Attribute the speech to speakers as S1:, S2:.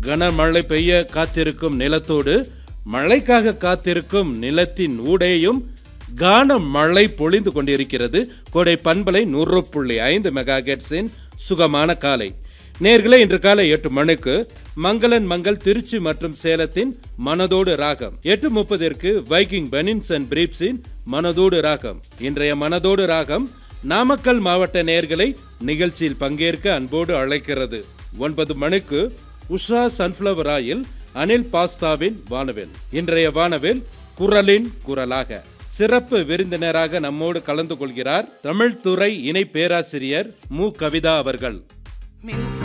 S1: கனமழை பெய்ய காத்திருக்கும் நிலத்தோடு மழைக்காக காத்திருக்கும் நிலத்தின் ஊடேயும் கான மழை பொழிந்து கொண்டிருக்கிறது. கோடை பண்பலை 100.5 மெகாஹெர்ட்ஸின் சுகமான காலை. நேர்களே, இன்று காலை 8 மணிக்கு மங்களன் மங்கள் திருச்சி மற்றும் சேலத்தின் மனதோடு ராகம், 8:30 வைக்கிங் பெனின்ஸ் அண்ட் பிரீப்ஸின் மனதோடு ராகம். இன்றைய மனதோடு ராகம் நாமக்கல் மாவட்ட நேயர்களை நிகழ்ச்சியில் பங்கேற்க அன்போடு அழைக்கிறது. 9 மணிக்கு உஷா சன்ஃபிளவர் ஆயில் அனில் பாஸ்தாவின் வானவில். இன்றைய வானவில் குரலின் குரலாக சிறப்பு விருந்தினராக நம்மோடு கலந்து கொள்கிறார் தமிழ் துறை இணை பேராசிரியர் மு. கவிதா அவர்கள்.